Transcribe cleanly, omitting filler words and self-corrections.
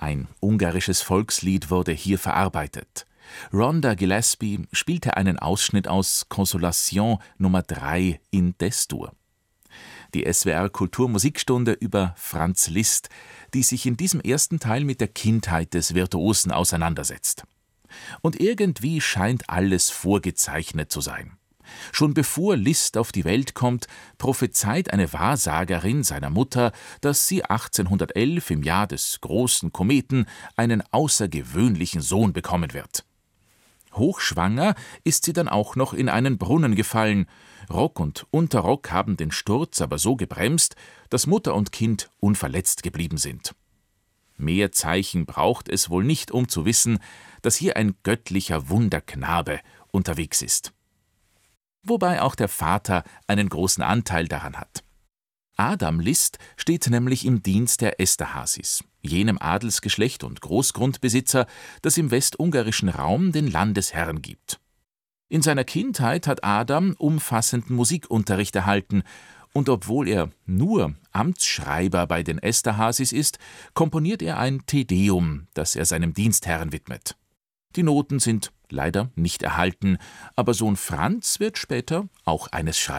Ein ungarisches Volkslied wurde hier verarbeitet. Rhonda Gillespie spielte einen Ausschnitt aus Consolation Nummer 3 in D-Dur. Die SWR Kulturmusikstunde über Franz Liszt, die sich in diesem ersten Teil mit der Kindheit des Virtuosen auseinandersetzt. Und irgendwie scheint alles vorgezeichnet zu sein. Schon bevor Liszt auf die Welt kommt, prophezeit eine Wahrsagerin seiner Mutter, dass sie 1811 im Jahr des großen Kometen einen außergewöhnlichen Sohn bekommen wird. Hochschwanger ist sie dann auch noch in einen Brunnen gefallen. Rock und Unterrock haben den Sturz aber so gebremst, dass Mutter und Kind unverletzt geblieben sind. Mehr Zeichen braucht es wohl nicht, um zu wissen, dass hier ein göttlicher Wunderknabe unterwegs ist. Wobei auch der Vater einen großen Anteil daran hat. Adam Liszt steht nämlich im Dienst der Esterházys, jenem Adelsgeschlecht und Großgrundbesitzer, das im westungarischen Raum den Landesherrn gibt. In seiner Kindheit hat Adam umfassenden Musikunterricht erhalten, und obwohl er nur Amtsschreiber bei den Esterházys ist, komponiert er ein Te Deum, das er seinem Dienstherrn widmet. Die Noten sind leider nicht erhalten, aber Sohn Franz wird später auch eines schreiben.